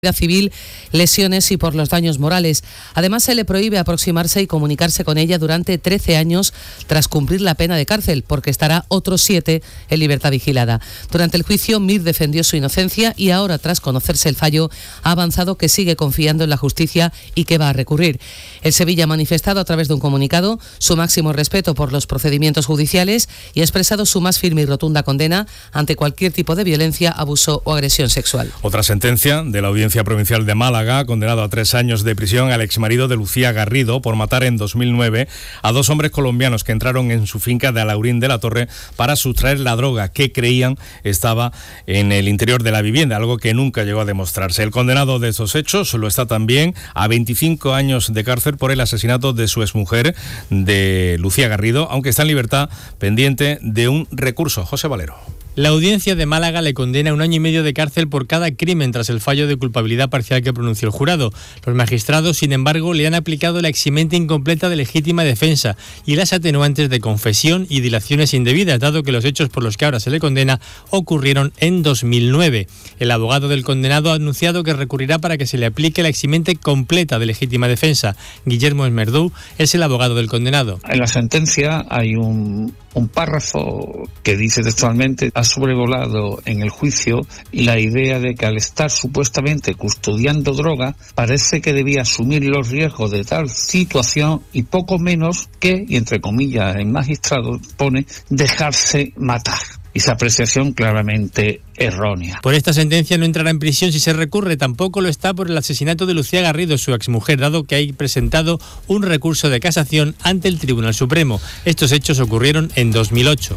civil, lesiones y por los daños morales. Además, se le prohíbe aproximarse y comunicarse con ella durante 13 años tras cumplir la pena de cárcel, porque estará otros 7 en libertad vigilada. Durante el juicio, Mir defendió su inocencia y ahora, tras conocerse el fallo, ha avanzado que sigue confiando en la justicia y que va a recurrir. El Sevilla ha manifestado a través de un comunicado su máximo respeto por los procedimientos judiciales y ha expresado su más firme y rotunda condena ante cualquier tipo de violencia, abuso o agresión sexual. Otra sentencia de la Audiencia Provincial de Málaga ha condenado a 3 años de prisión al exmarido de Lucía Garrido por matar en 2009 a 2 hombres colombianos que entraron en su finca de Alaurín de la Torre para sustraer la droga que creían estaba en el interior de la vivienda, algo que nunca llegó a demostrarse. El condenado de esos hechos lo está también a 25 años de cárcel por el asesinato de su exmujer, de Lucía Garrido, aunque está en libertad pendiente de un recurso. José Valero. La Audiencia de Málaga le condena a 1 año y medio de cárcel por cada crimen tras el fallo de culpabilidad parcial que pronunció el jurado. Los magistrados, sin embargo, le han aplicado la eximente incompleta de legítima defensa y las atenuantes de confesión y dilaciones indebidas, dado que los hechos por los que ahora se le condena ocurrieron en 2009. El abogado del condenado ha anunciado que recurrirá para que se le aplique la eximente completa de legítima defensa. Guillermo Esmerdú es el abogado del condenado. En la sentencia hay un párrafo que dice textualmente: ha sobrevolado en el juicio la idea de que al estar supuestamente custodiando droga, parece que debía asumir los riesgos de tal situación y poco menos que, y entre comillas el magistrado pone, dejarse matar. Esa apreciación claramente errónea. Por esta sentencia no entrará en prisión si se recurre, tampoco lo está por el asesinato de Lucía Garrido, su exmujer, dado que hay presentado un recurso de casación ante el Tribunal Supremo. Estos hechos ocurrieron en 2008.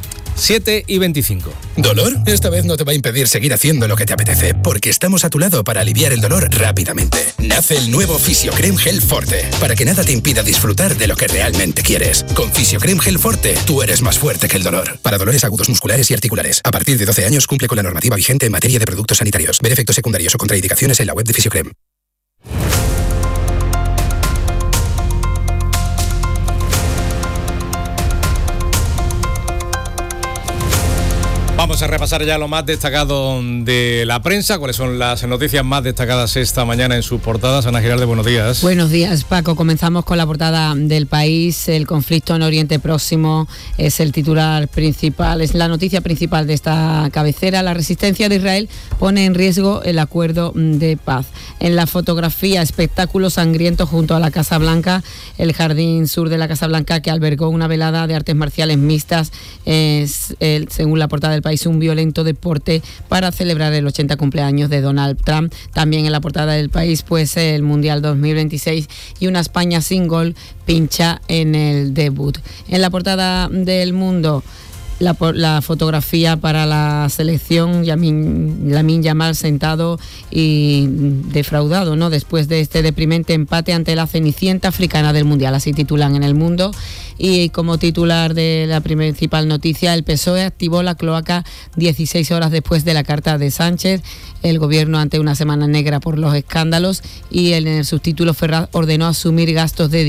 7:25. ¿Dolor? Esta vez no te va a impedir seguir haciendo lo que te apetece, porque estamos a tu lado para aliviar el dolor rápidamente. Nace el nuevo Fisiocrem Gel Forte, para que nada te impida disfrutar de lo que realmente quieres. Con Fisiocrem Gel Forte, tú eres más fuerte que el dolor. Para dolores agudos musculares y articulares. A partir de 12 años cumple con la normativa vigente en materia de productos sanitarios. Ver efectos secundarios o contraindicaciones en la web de Fisiocrem. Vamos a repasar ya lo más destacado de la prensa. ¿Cuáles son las noticias más destacadas esta mañana en sus portadas? Ana Giralde, buenos días. Buenos días, Paco. Comenzamos con la portada del País. El conflicto en Oriente Próximo es el titular principal, es la noticia principal de esta cabecera. La resistencia de Israel pone en riesgo el acuerdo de paz. En la fotografía, espectáculo sangriento junto a la Casa Blanca, el jardín sur de la Casa Blanca, que albergó una velada de artes marciales mixtas, según la portada del País, un violento deporte para celebrar el 80 cumpleaños de Donald Trump. También en la portada del País, pues el Mundial 2026 y una España sin gol pincha en el debut. En la portada del Mundo, la fotografía para la selección, Lamine Yamal sentado y defraudado, ¿no?, después de este deprimente empate ante la cenicienta africana del Mundial, así titulan en El Mundo. Y como titular de la principal noticia, el PSOE activó la cloaca 16 horas después de la carta de Sánchez. El gobierno ante una semana negra por los escándalos, y en el subtítulo, Ferraz ordenó asumir gastos de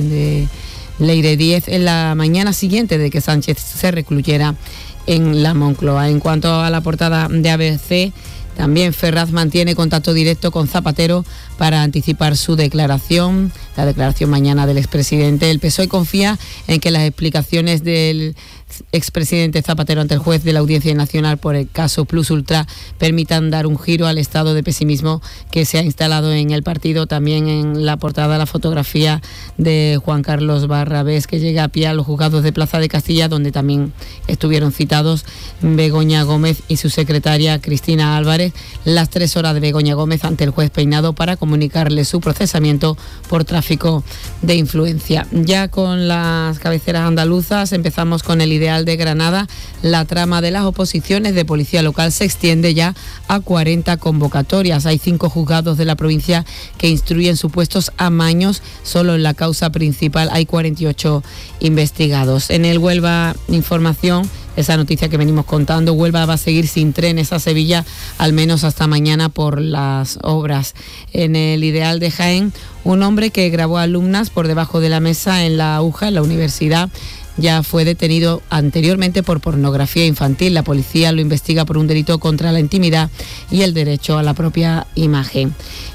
ley de 10 en la mañana siguiente de que Sánchez se recluyera en la Moncloa. En cuanto a la portada de ABC, también Ferraz mantiene contacto directo con Zapatero para anticipar su declaración, la declaración mañana del expresidente. El PSOE confía en que las explicaciones del expresidente Zapatero ante el juez de la Audiencia Nacional por el caso Plus Ultra permitan dar un giro al estado de pesimismo que se ha instalado en el partido. También en la portada, la fotografía de Juan Carlos Barrabés, que llega a pie a los juzgados de Plaza de Castilla, donde también estuvieron citados Begoña Gómez y su secretaria Cristina Álvarez. Las 3 horas de Begoña Gómez ante el juez Peinado para comunicarle su procesamiento por tráfico de influencia. Ya con las cabeceras andaluzas, empezamos con El Ideal de Granada. La trama de las oposiciones de policía local se extiende ya a 40 convocatorias. Hay 5 juzgados de la provincia que instruyen supuestos amaños. Solo en la causa principal hay 48 investigados. En el Huelva Información, esa noticia que venimos contando, Huelva va a seguir sin trenes a Sevilla, al menos hasta mañana, por las obras. En El Ideal de Jaén, un hombre que grabó alumnas por debajo de la mesa en la UJA, en la universidad, ya fue detenido anteriormente por pornografía infantil. La policía lo investiga por un delito contra la intimidad y el derecho a la propia imagen.